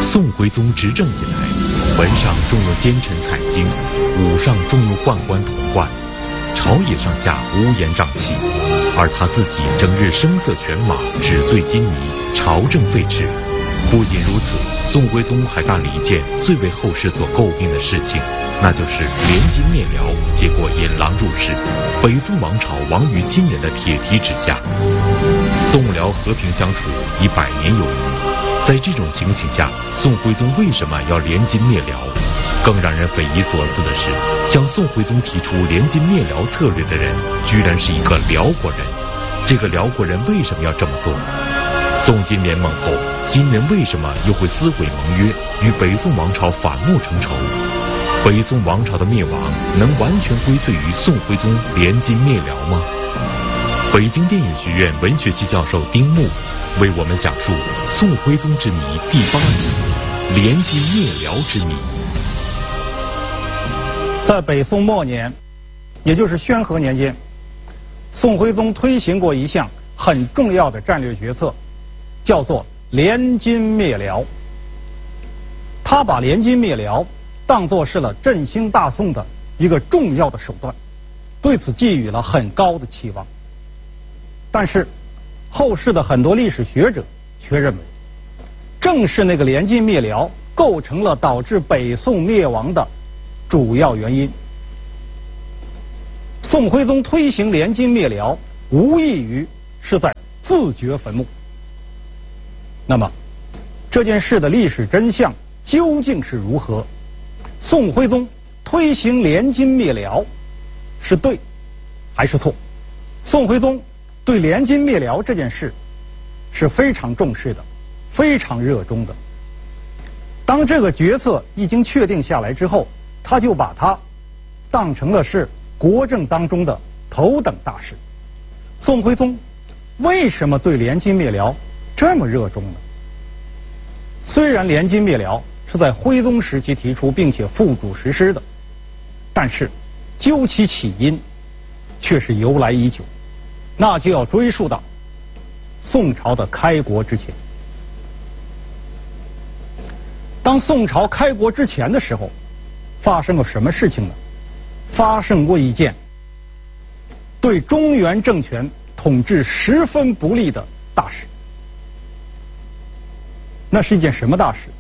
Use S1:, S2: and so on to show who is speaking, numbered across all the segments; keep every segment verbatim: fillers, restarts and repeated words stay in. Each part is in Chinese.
S1: 宋徽宗执政以来，文上重用奸臣采荆，武上重用宦官童贯，朝野上下乌烟瘴气，而他自己整日声色犬马，纸醉金迷，朝政废弛。不仅如此，宋徽宗还干了一件最为后世所诟病的事情，那就是联金灭辽，结果引狼入室，北宋王朝亡于金人的铁蹄之下。宋辽和平相处已百年有余，在这种情形下，宋徽宗为什么要联金灭辽？更让人匪夷所思的是，向宋徽宗提出联金灭辽策略的人，居然是一个辽国人。这个辽国人为什么要这么做？宋金联盟后，金人为什么又会撕毁盟约，与北宋王朝反目成仇？北宋王朝的灭亡能完全归罪于宋徽宗联金灭辽吗？北京电影学院文学系教授丁木为我们讲述宋徽宗之谜第八集：联金灭辽之谜。
S2: 在北宋末年，也就是宣和年间，宋徽宗推行过一项很重要的战略决策，叫做联金灭辽。他把联金灭辽当作是了振兴大宋的一个重要的手段，对此寄予了很高的期望。但是后世的很多历史学者却认为，正是那个联金灭辽构成了导致北宋灭亡的主要原因。宋徽宗推行联金灭辽，无异于是在自掘坟墓。那么这件事的历史真相究竟是如何？宋徽宗推行联金灭辽是对还是错？宋徽宗对联金灭辽这件事是非常重视的，非常热衷的。当这个决策已经确定下来之后，他就把它当成了是国政当中的头等大事。宋徽宗为什么对联金灭辽这么热衷呢？虽然联金灭辽是在徽宗时期提出并且付诸实施的，但是究其起因却是由来已久，那就要追溯到宋朝的开国之前。当宋朝开国之前的时候，发生过什么事情呢？发生过一件对中原政权统治十分不利的大事。那是一件什么大事？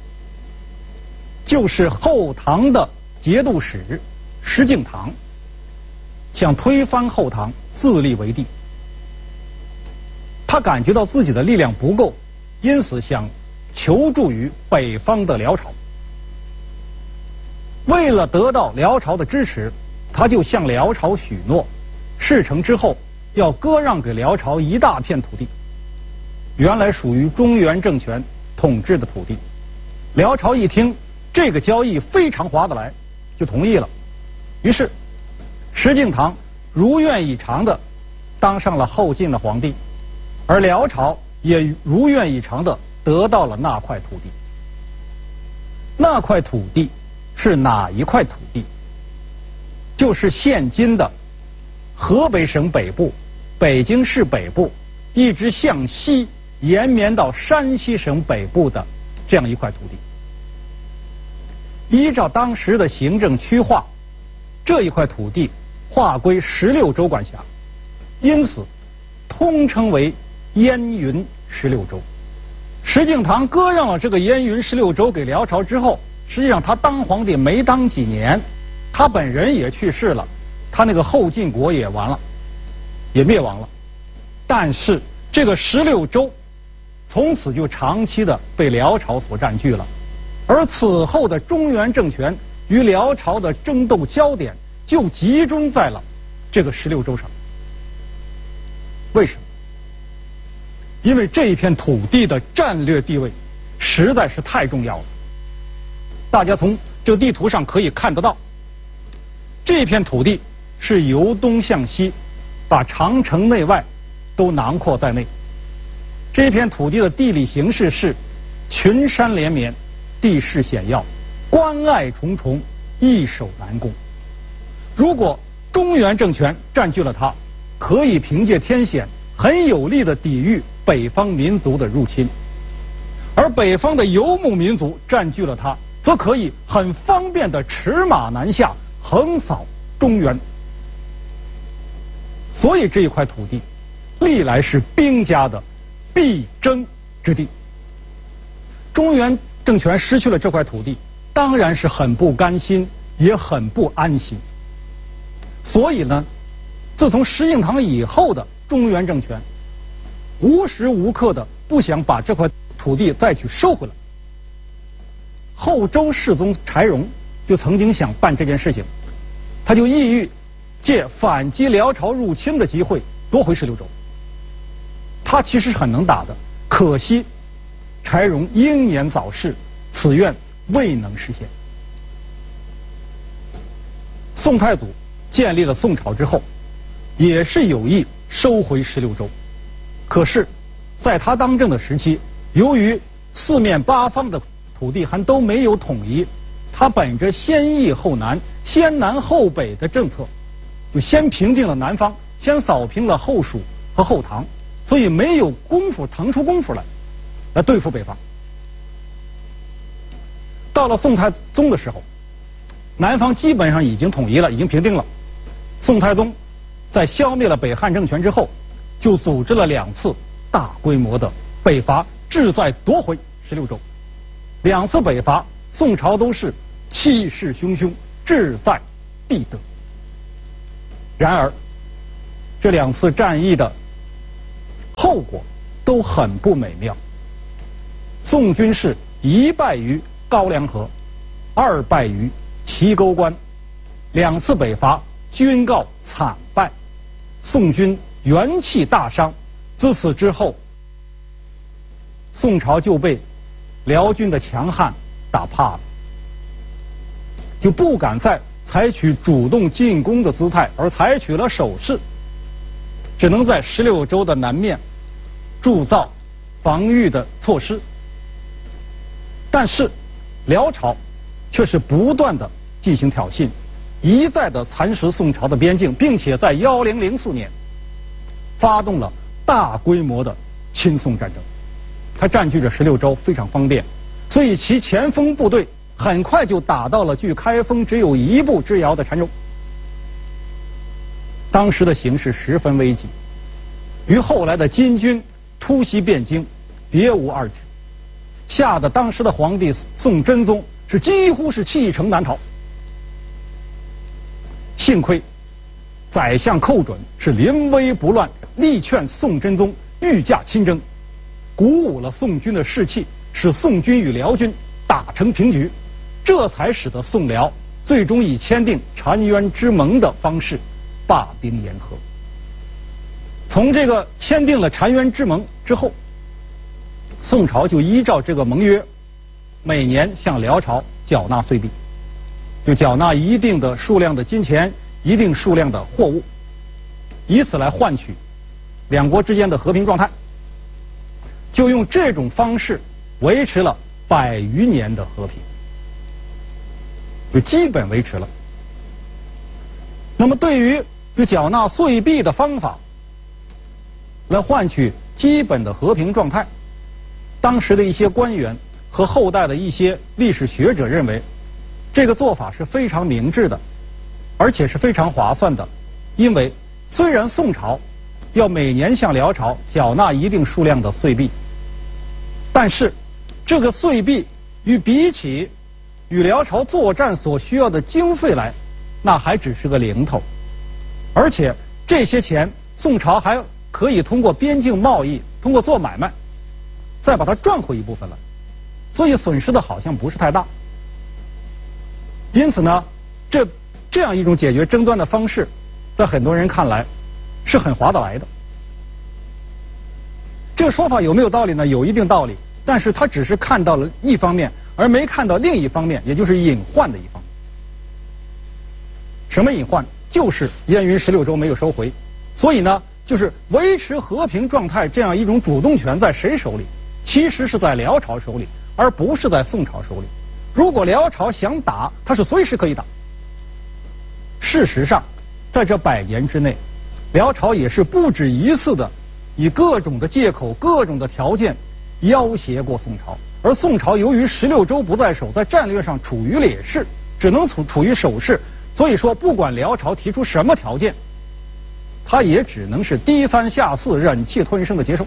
S2: 就是后唐的节度使石敬瑭想推翻后唐，自立为帝。他感觉到自己的力量不够，因此想求助于北方的辽朝。为了得到辽朝的支持，他就向辽朝许诺，事成之后要割让给辽朝一大片土地，原来属于中原政权统治的土地。辽朝一听这个交易非常划得来，就同意了。于是石敬瑭如愿以偿的当上了后晋的皇帝，而辽朝也如愿以偿的得到了那块土地。那块土地是哪一块土地？就是现今的河北省北部、北京市北部，一直向西延绵到山西省北部的这样一块土地。依照当时的行政区划，这一块土地划归十六州管辖，因此通称为燕云十六州。石敬瑭割让了这个燕云十六州给辽朝之后，实际上他当皇帝没当几年，他本人也去世了，他那个后晋国也完了，也灭亡了。但是这个十六州从此就长期的被辽朝所占据了，而此后的中原政权与辽朝的争斗焦点就集中在了这个十六州上。为什么？因为这一片土地的战略地位实在是太重要了。大家从这个地图上可以看得到，这片土地是由东向西，把长城内外都囊括在内。这片土地的地理形势是群山连绵，地势险要，关隘重重，易守难攻。如果中原政权占据了它，可以凭借天险很有力的抵御北方民族的入侵。而而北方的游牧民族占据了它，则可以很方便地驰马南下，横扫中原。所以这一块土地历来是兵家的必争之地。中原政权失去了这块土地，当然是很不甘心，也很不安心。所以呢，自从石敬瑭以后的中原政权，无时无刻的不想把这块土地再去收回来。后周世宗柴荣就曾经想办这件事情，他就意欲借反击辽朝入侵的机会夺回十六州。他其实是很能打的，可惜柴荣英年早逝，此愿未能实现。宋太祖建立了宋朝之后，也是有意收回十六州，可是在他当政的时期，由于四面八方的土地还都没有统一，他本着先易后难、先南后北的政策，就先平定了南方，先扫平了后蜀和后唐，所以没有功夫腾出功夫来来对付北方。到了宋太宗的时候，南方基本上已经统一了，已经平定了。宋太宗在消灭了北汉政权之后，就组织了两次大规模的北伐，志在夺回十六州。两次北伐，宋朝都是气势汹汹，志在必得。然而，这两次战役的后果都很不美妙。宋军是一败于高梁河，二败于齐沟关，两次北伐均告惨败，宋军元气大伤。自此之后，宋朝就被辽军的强悍打怕了，就不敢再采取主动进攻的姿态，而采取了守势，只能在十六州的南面铸造防御的措施。但是辽朝却是不断的进行挑衅，一再的蚕食宋朝的边境，并且在一零零四年发动了大规模的亲宋战争。他占据着十六州，非常方便，所以其前锋部队很快就打到了距开封只有一步之遥的澶州。当时的形势十分危急，与后来的金军突袭汴京别无二致，吓得当时的皇帝宋真宗是几乎是弃城难逃。幸亏宰相寇准是临危不乱，力劝宋真宗御驾亲征，鼓舞了宋军的士气，使宋军与辽军打成平局，这才使得宋辽最终以签订澶渊之盟的方式罢兵言和。从这个签订了澶渊之盟之后，宋朝就依照这个盟约，每年向辽朝缴纳岁币，就缴纳一定的数量的金钱，一定数量的货物，以此来换取两国之间的和平状态。就用这种方式维持了百余年的和平，就基本维持了。那么对于就缴纳岁币的方法来换取基本的和平状态，当时的一些官员和后代的一些历史学者认为，这个做法是非常明智的，而且是非常划算的。因为虽然宋朝要每年向辽朝缴纳一定数量的岁币，但是这个岁币与比起与辽朝作战所需要的经费来，那还只是个零头。而且这些钱宋朝还可以通过边境贸易，通过做买卖再把它赚回一部分来，所以损失的好像不是太大。因此呢，这这样一种解决争端的方式，在很多人看来是很划得来的。这个说法有没有道理呢？有一定道理，但是他只是看到了一方面，而没看到另一方面，也就是隐患的一方面。什么隐患？就是燕云十六州没有收回，所以呢，就是维持和平状态这样一种主动权在谁手里？其实是在辽朝手里，而不是在宋朝手里。如果辽朝想打，他是随时可以打。事实上，在这百年之内，辽朝也是不止一次的以各种的借口、各种的条件要挟过宋朝， 而宋朝由于十六州不在手，在战略上处于劣势，只能处处于守势，所以说不管辽朝提出什么条件，他也只能是低三下四、忍气吞声的接受。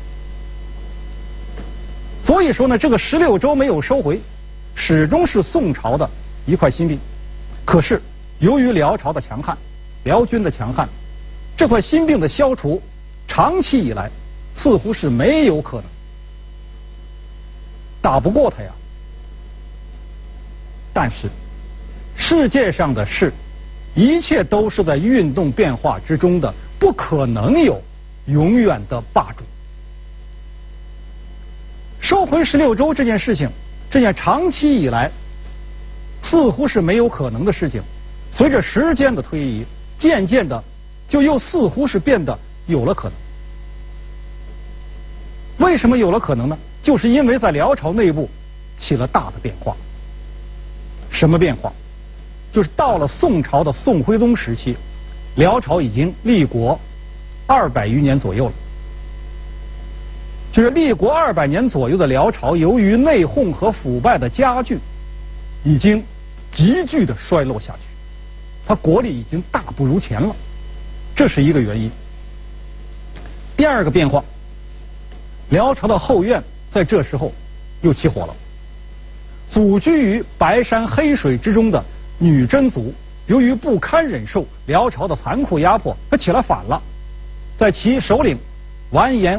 S2: 所以说呢，这个十六州没有收回，始终是宋朝的一块心病。可是由于辽朝的强悍，辽军的强悍，这块心病的消除，长期以来似乎是没有可能，打不过他呀。但是世界上的事，一切都是在运动变化之中的，不可能有永远的霸主。收回十六州这件事情，这件长期以来似乎是没有可能的事情，随着时间的推移，渐渐的就又似乎是变得有了可能。为什么有了可能呢？就是因为在辽朝内部起了大的变化。什么变化？就是到了宋朝的宋徽宗时期，辽朝已经立国二百余年左右了。就是立国二百年左右的辽朝，由于内讧和腐败的加剧，已经急剧的衰落下去，它国力已经大不如前了，这是一个原因。第二个变化，辽朝的后院在这时候又起火了。祖居于白山黑水之中的女真族，由于不堪忍受辽朝的残酷压迫，他起来反了，在其首领完颜